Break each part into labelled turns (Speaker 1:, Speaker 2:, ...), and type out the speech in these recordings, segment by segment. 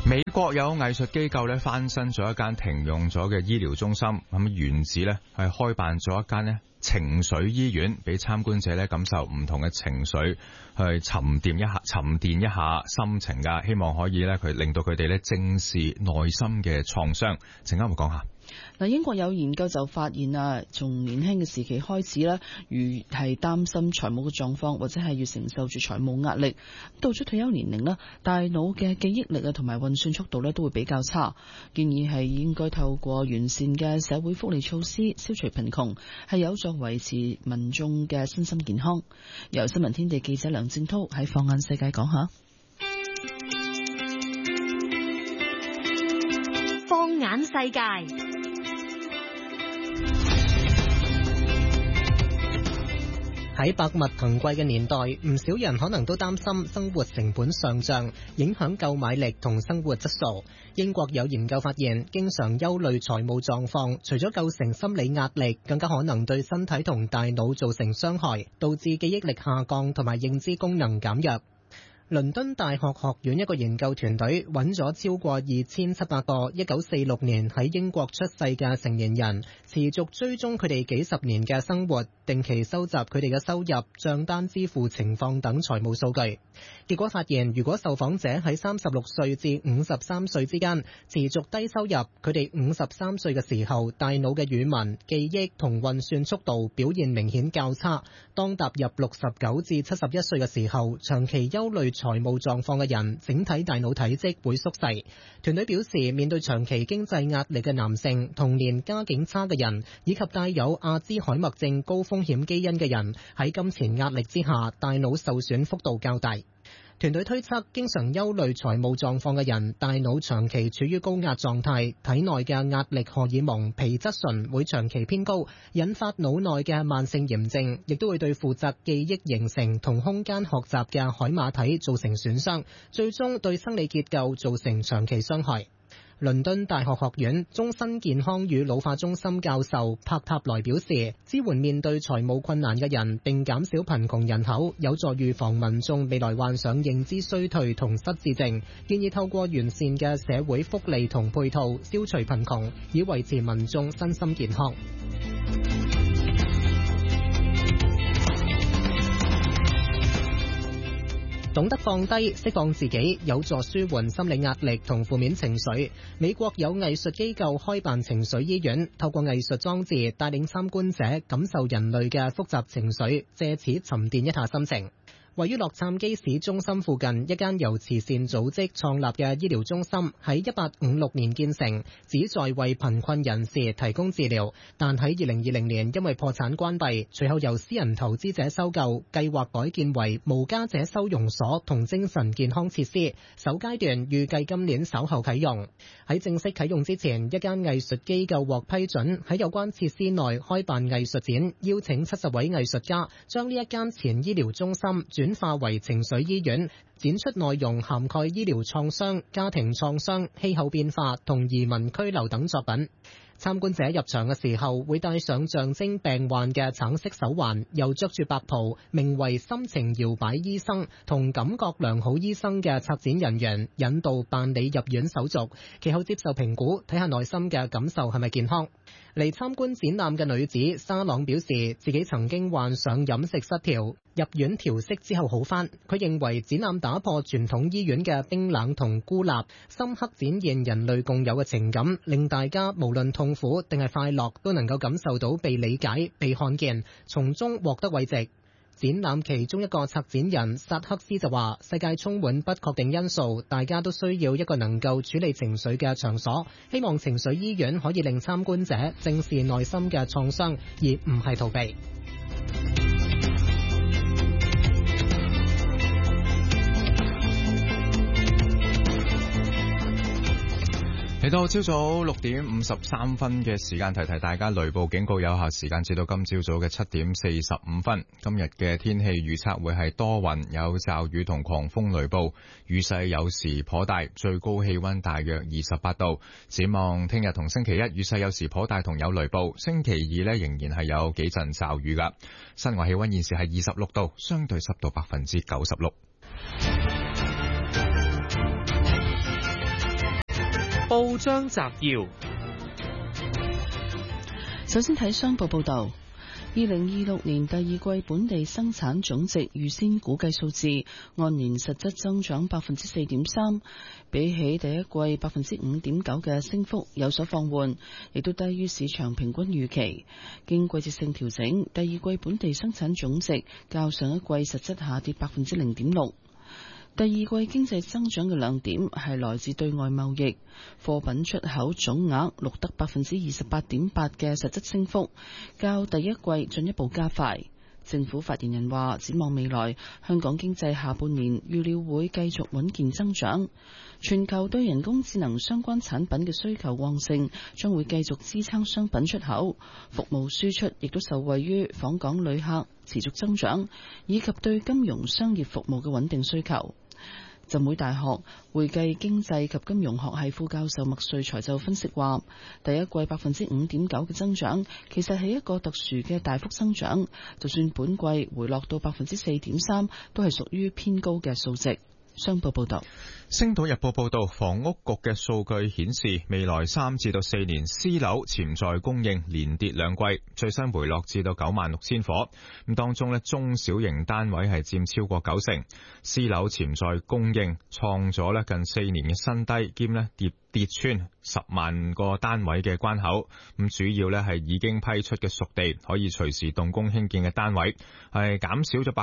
Speaker 1: 美國有藝術機構咧翻新咗一間停用咗嘅醫療中心，咁原址咧係開辦咗一間咧情緒醫院，俾參觀者咧感受唔同嘅情緒，去沉澱一下心情噶，希望可以咧佢令到佢哋咧正視內心嘅創傷。陣間會講下。
Speaker 2: 嗱，英國有研究就發現啊，從年輕嘅時期開始咧，越係擔心財務嘅狀況，或者係要承受住財務壓力，到咗退休年齡咧，大腦嘅記憶力啊同埋運算速度咧都會比較差。建議係應該透過完善嘅社會福利措施消除貧窮，係有助維持民眾嘅身心健康。由新聞天地記者梁正濤喺放眼世界講下。
Speaker 3: 放眼世界。
Speaker 4: 喺百物騰貴嘅年代，唔少人可能都擔心生活成本上漲，影響購買力同生活質素。英國有研究發現，經常憂慮財務狀況，除咗構成心理壓力，更加可能對身體同大腦造成傷害，導致記憶力下降同埋認知功能減弱。倫敦大學學院一個研究團隊揾咗超過2700個1946年喺英國出世嘅成年人，持續追蹤佢哋幾十年嘅生活，定期收集佢哋嘅收入、帳單支付情況等財務數據。結果發現，如果受訪者喺36歲至53歲之間持續低收入，佢哋53歲嘅時候，大腦嘅語文、記憶同運算速度表現明顯較差。當踏入69至71歲嘅時候，長期憂慮財務狀況嘅人，整體大腦體積會縮細。團隊表示，面對長期經濟壓力嘅男性、童年家境差嘅人，以及帶有阿茲海默症高風險基因嘅人，喺金錢壓力之下，大腦受損幅度較大。團隊推測，經常憂慮財務狀況嘅人，大腦長期處於高壓狀態，體內嘅壓力荷爾蒙皮質醇會長期偏高，引發腦內嘅慢性炎症，亦都會對負責記憶形成同空間學習嘅海馬體造成損傷，最終對生理結構造成長期傷害。倫敦大學學院終身健康與老化中心教授帕塔萊表示，支援面對財務困難嘅人並減少貧窮人口，有助預防民眾未來患上認知衰退同失智症。建議透過完善嘅社會福利同配套，消除貧窮，以維持民眾身心健康。懂得放低、釋放自己，有助舒緩心理壓力同負面情緒。美國有藝術機構開辦情緒醫院，透過藝術裝置帶領參觀者感受人類嘅複雜情緒，借此沉澱一下心情。位於洛杉磯市中心附近一間由慈善組織創立嘅醫療中心，喺1856年建成，旨在為貧困人士提供治療。但喺2020年因為破產關閉，隨後由私人投資者收購，計劃改建為無家者收容所同精神健康設施。首階段預計今年稍後啟用。喺正式啟用之前，一間藝術機構獲批准喺有關設施內開辦藝術展，邀請70位藝術家將呢一間前醫療中心轉化為情緒醫院，展出內容涵蓋醫療創傷、家庭創傷、氣候變化同移民拘留等作品。參觀者入場嘅時候會戴上象徵病患嘅橙色手環，又着住白袍，名為心情搖擺醫生同感覺良好醫生嘅策展人員引導辦理入院手續，其後接受評估，睇下內心嘅感受係咪健康。嚟參觀展覽嘅女子沙朗表示，自己曾經患上飲食失調，入院調息之後好返。佢認為展覽打破傳統醫院嘅冰冷同孤立，深刻展現人類共有嘅情感，令大家無論痛苦定係快樂都能夠感受到被理解、被看見，從中獲得慰藉。展覽其中一個策展人薩克斯就話，世界充滿不確定因素，大家都需要一個能夠處理情緒嘅場所，希望情緒醫院可以令參觀者正視內心嘅創傷，而唔係逃避。
Speaker 1: 嚟到朝早6點53分嘅時間，提提大家雷暴警告有效時間至到今朝早嘅7點45分。今日嘅天氣預測會係多雲，有驟雨同狂風雷暴，雨勢有時頗大，最高氣溫大約28度。展望聽日同星期一雨勢有時頗大同有雷暴，星期二呢仍然係有幾陣驟雨噶。室外氣溫現時係26度，相對濕度96%。
Speaker 5: 報章摘要，
Speaker 2: 首先睇商報報道。2026年第二季本地生產總值預先估計數字按年實質增長 4.3%， 比起第一季 5.9% 嘅升幅有所放緩，亦都低於市場平均預期。經季節性調整，第二季本地生產總值較上一季實質下跌 0.6%。第二季經濟增長嘅亮點係來自對外貿易，貨品出口總額錄得 28.8% 嘅實質升幅，較第一季進一步加快。政府發言人話，展望未來，香港經濟下半年預料會繼續穩健增長。全球對人工智能相關產品嘅需求旺盛，將會繼續支撐商品出口，服務輸出亦都受惠於訪港旅客持續增長，以及對金融商業服務嘅穩定需求。浸會大學會計經濟及金融學系副教授麥瑞才就分析話，第一季 5.9% 嘅增長其實係一個特殊嘅大幅增長，就算本季回落到 4.3%， 都係屬於偏高嘅數值。商報報道。
Speaker 1: 星島日報報道，房屋局嘅數據顯示，未來3至4年私樓潛在供應連跌2季，最新回落至到96,000伙。咁當中咧，中小型單位係佔超過90%，私樓潛在供應創咗咧近4年嘅新低，兼咧跌穿10萬個單位嘅關口。咁主要咧係已經批出嘅熟地可以隨時動工興建嘅單位係減少咗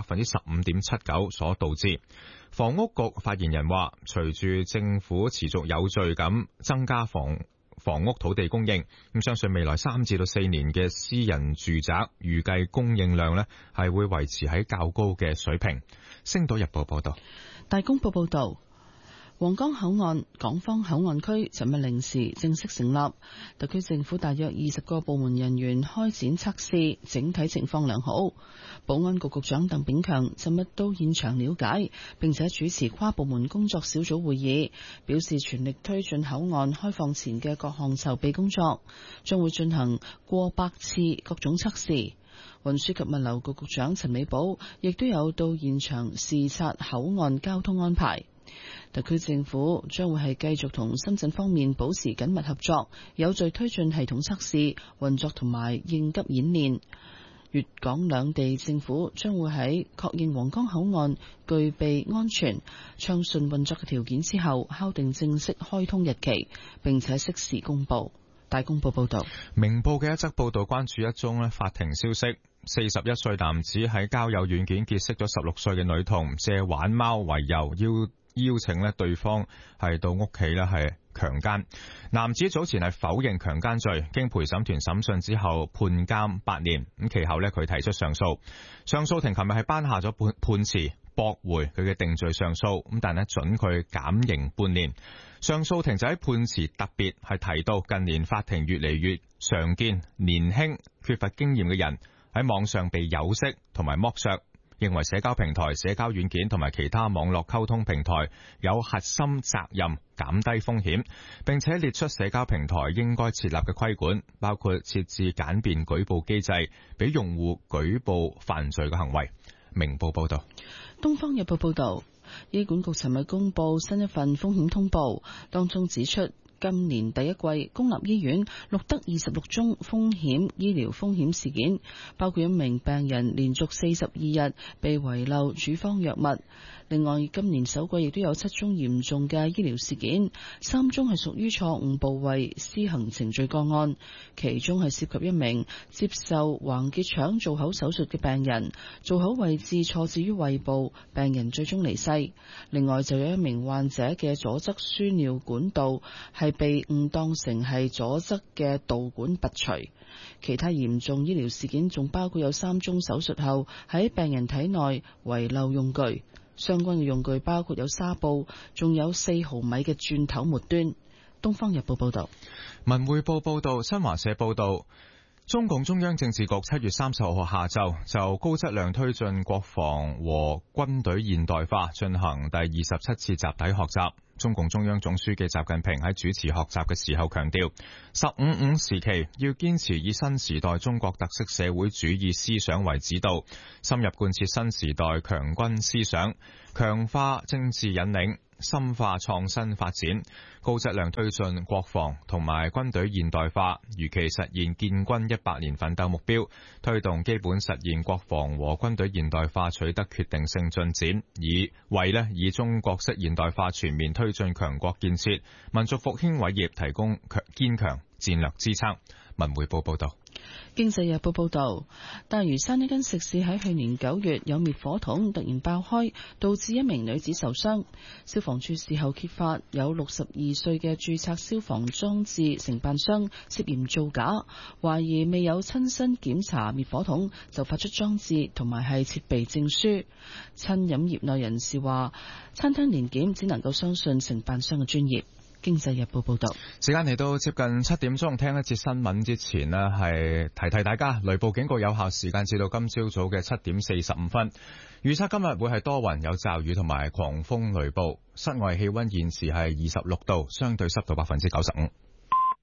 Speaker 1: 15.79% 所導致。房屋局發言人話，隨住政府持續有序咁增加房屋土地供應，咁相信未來3至4年嘅私人住宅預計供應量呢係會維持喺較高嘅水平。星島日報報道。
Speaker 2: 大公報報道。皇崗口岸港方口岸區尋日零時正式成立，特區政府大約20個部門人員開展測試，整體情況良好。保安局局長鄧炳強尋日到現場了解，並且主持跨部門工作小組會議，表示全力推進口岸開放前嘅各項籌備工作，將會進行過百次各種測試。運輸及物流局局長陳美寶亦都有到現場視察口岸交通安排。特區政府將會係繼續同深圳方面保持緊密合作，有序推進系統測試、運作同埋應急演練。粵港兩地政府將會喺確認皇崗口岸具備安全、暢順運作嘅條件之後，敲定正式開通日期，並且適時公佈。大公報報道。
Speaker 1: 明報嘅一則報道關注一宗法庭消息，41歲男子喺交友軟件結識咗16歲嘅女童，借玩貓為由邀請對方係到屋企係強姦。男子早前係否認強姦罪，經陪審團審訊之後判監8年。咁其後佢提出上訴，上訴庭琴日係頒下咗判詞，駁回佢嘅定罪上訴，咁但係准佢減刑半年。上訴庭就喺判詞特別係提到，近年法庭越嚟越常見年輕缺乏經驗嘅人喺網上被有色同埋剝削。認為社交平台、社交軟件同埋其他網絡溝通平台有核心責任減低風險，並且列出社交平台應該設立嘅規管，包括設置簡便舉報機制，俾用戶舉報犯罪嘅行為。明報報道。
Speaker 2: 東方日報報道，醫管局尋日公布新一份風險通報，當中指出，今年第一季公立醫院錄得26宗風險醫療風險事件，包括一名病人連續42日被遺漏處方藥物。另外，今年首季亦都有7宗嚴重嘅醫療事件，3宗係屬於錯誤部位施行程序個案，其中係涉及一名接受橫結腸造口手術嘅病人，造口位置錯置於胃部，病人最終離世。另外，就有一名患者嘅左側輸尿管道係被誤當成係左側嘅導管拔除。其他嚴重醫療事件仲包括有3宗手術後喺病人體內遺漏用具。相關嘅用具包括有紗布，仲有4毫米嘅鑽頭末端。東方日報報道。
Speaker 1: 文匯報報道，新華社報道，中共中央政治局7月30號下晝就高質量推進國防和軍隊現代化進行第27次集體學習。中共中央總書記習近平喺主持學習嘅時候強調，15/5時期要堅持以新時代中國特色社會主義思想為指導，深入貫徹新時代強軍思想，強化政治引領， 深化創新發展，高質量推進國防同埋軍隊現代化，如期實現建軍100年奮鬥目標，推動基本實現國防和軍隊現代化取得決定性進展，以中國式現代化全面推進強國建設、民族復興偉業提供堅強戰略支撐。文匯報報道。
Speaker 2: 經濟日報報道，大嶼山一間食肆喺去年9月有滅火筒突然爆開，導致一名女子受傷。消防處事後揭發，有62歲嘅註冊消防裝置承辦商涉嫌造假，懷疑未有親身檢查滅火筒就發出裝置同埋係設備證書。餐飲業內人士話，餐廳年檢只能夠相信承辦商嘅專業。經濟日報報道，
Speaker 1: 時間嚟到接近7點鐘，聽一節新聞之前呢，係提大家，雷暴警告有效時間至到今朝早嘅7點45分。預測今日會係多雲有驟雨同埋狂風雷暴，室外氣溫現時係26度，相對濕度95%。